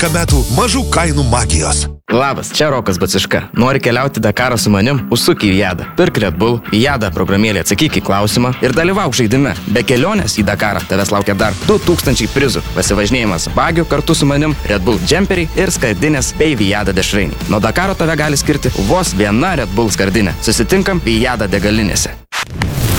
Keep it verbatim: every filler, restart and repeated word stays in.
penkiolika metų mažų kainų magijos. Labas, čia Rokas Baciška. Nori keliauti Dakarą su manim? Užsuk į Vijadą. Pirk Red Bull, Vijada programėlė atsakyk į klausimą ir dalyvauk žaidime. Be kelionės į Dakarą tavęs laukia dar du tūkstančiai prizų. Pasivažinėjimas bagių kartu su manim, Red Bull džemperiai ir skardinės bei Vijada dešrainiai. Nuo Dakaro tave gali skirti vos viena Red Bull skardinė. Susitinkam Vijada degalinėse.